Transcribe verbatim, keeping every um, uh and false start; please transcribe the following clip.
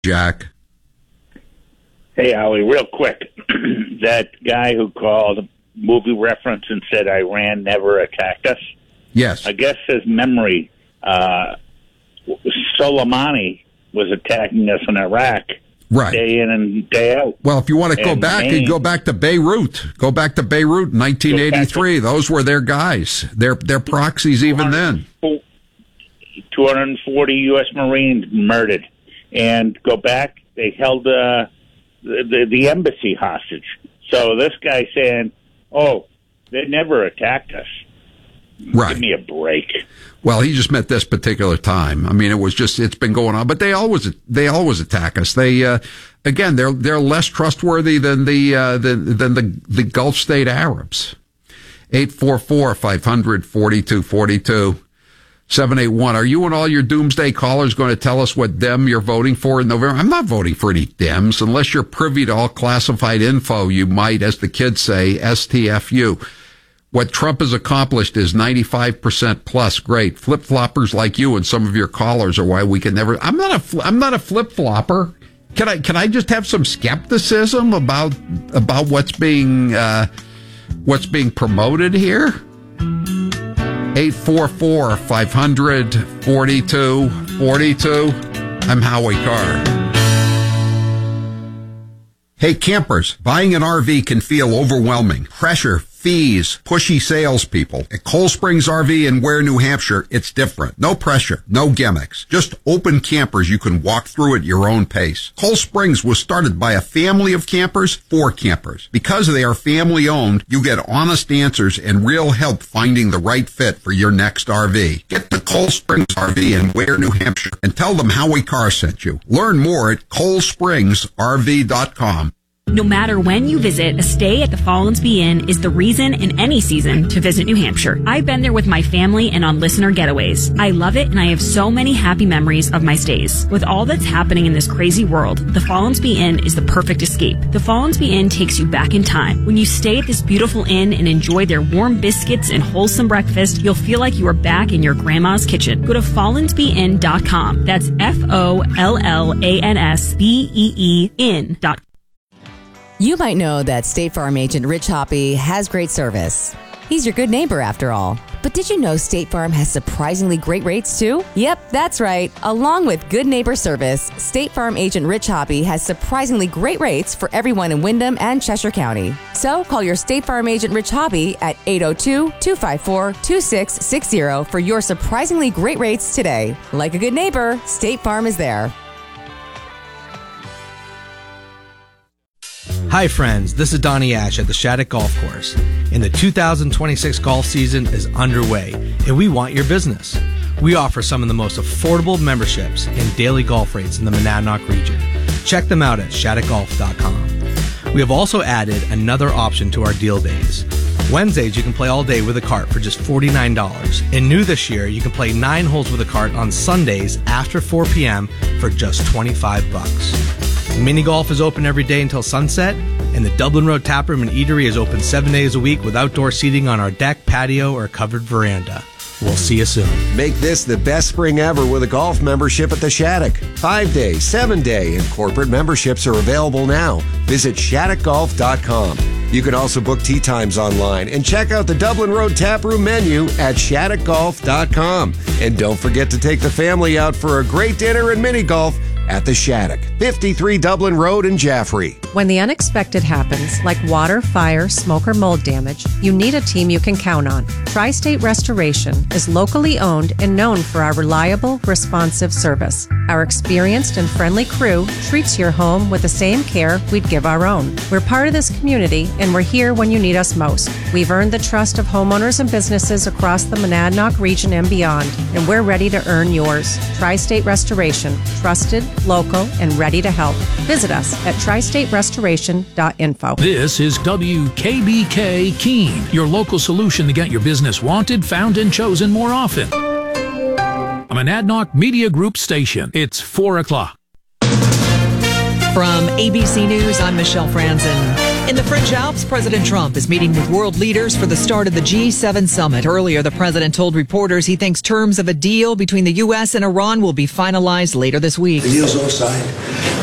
Jack. Hey, Howie, real quick. That guy who called movie reference and said Iran never attacked us. Yes. I guess his memory, uh, Soleimani was attacking us in Iraq. Right. Day in and day out. Well, if you want to go And back, Maine, you go back to Beirut. Go back to Beirut in nineteen eighty-three. Those were their guys. Their their proxies even then. two hundred forty U S Marines murdered. And go back, they held uh, the, the, the embassy hostage. So this guy saying, oh, they never attacked us. Right. Give me a break. Well, he just meant this particular time. I mean, it was just, it's been going on, but they always, they always attack us. They, uh, again, they're, they're less trustworthy than the, uh, than, than the, the Gulf state Arabs. eight four four, five hundred, forty-two forty-two. seven eight one. Are you and all your doomsday callers going to tell us what Dem you're voting for in November? I'm not voting for any Dems. Unless you're privy to all classified info, you might, as the kids say, S T F U. What Trump has accomplished is ninety-five percent plus. Great. Flip-floppers like you and some of your callers are why we can never... I'm not a, I'm not a flip-flopper. Can I, can I just have some skepticism about, about what's being, uh, what's being promoted here? eight four four, five hundred, forty-two forty-two. I'm Howie Carr. Hey, campers, buying an R V can feel overwhelming. Pressure, fees, pushy salespeople. At Cold Springs R V in Ware, New Hampshire, it's different. No pressure, no gimmicks. Just open campers you can walk through at your own pace. Cold Springs was started by a family of campers for campers. Because they are family owned, you get honest answers and real help finding the right fit for your next R V. Get to Cold Springs R V in Ware, New Hampshire and tell them Howie Carr sent you. Learn more at cold springs R V dot com. No matter when you visit, a stay at the Follansbee Inn is the reason in any season to visit New Hampshire. I've been there with my family and on listener getaways. I love it, and I have so many happy memories of my stays. With all that's happening in this crazy world, the Follansbee Inn is the perfect escape. The Follansbee Inn takes you back in time. When you stay at this beautiful inn and enjoy their warm biscuits and wholesome breakfast, you'll feel like you are back in your grandma's kitchen. Go to follansbee inn dot com. That's F O L L A N S B E E inn dot com. You might know that State Farm agent Rich Hoppy has great service. He's your good neighbor after all. But did you know State Farm has surprisingly great rates too? Yep, that's right. Along with good neighbor service, State Farm agent Rich Hoppy has surprisingly great rates for everyone in Windham and Cheshire County. So call your State Farm agent Rich Hoppy at eight oh two, two five four, two six six zero for your surprisingly great rates today. Like a good neighbor, State Farm is there. Hi friends, this is Donnie Ash at the Shattuck Golf Course. And the two thousand twenty-six golf season is underway, and we want your business. We offer some of the most affordable memberships and daily golf rates in the Monadnock region. Check them out at shattuck golf dot com. We have also added another option to our deal days. Wednesdays, you can play all day with a cart for just forty-nine dollars. And new this year, you can play nine holes with a cart on Sundays after four p.m. for just twenty-five bucks. Mini golf is open every day until sunset, and the Dublin Road Taproom and Eatery is open seven days a week with outdoor seating on our deck, patio, or covered veranda. We'll see you soon. Make this the best spring ever with a golf membership at the Shattuck. Five-day, seven-day, and corporate memberships are available now. Visit shattuck golf dot com. You can also book tee times online and check out the Dublin Road Taproom menu at shattuck golf dot com. And don't forget to take the family out for a great dinner and mini golf at the Shattuck, fifty-three Dublin Road in Jaffrey. When the unexpected happens, like water, fire, smoke, or mold damage, you need a team you can count on. Tri-State Restoration is locally owned and known for our reliable, responsive service. Our experienced and friendly crew treats your home with the same care we'd give our own. We're part of this community, and we're here when you need us most. We've earned the trust of homeowners and businesses across the Monadnock region and beyond, and we're ready to earn yours. Tri-State Restoration, trusted, local, and ready to help. Visit us at tri state restoration dot info. This is W K B K Keene, your local solution to get your business wanted, found, and chosen more often. A Monadnock Media Group station. It's four o'clock. From A B C News, I'm Michelle Franzen. In the French Alps, President Trump is meeting with world leaders for the start of the G seven summit. Earlier, the president told reporters he thinks terms of a deal between the U S and Iran will be finalized later this week. The deal's all signed.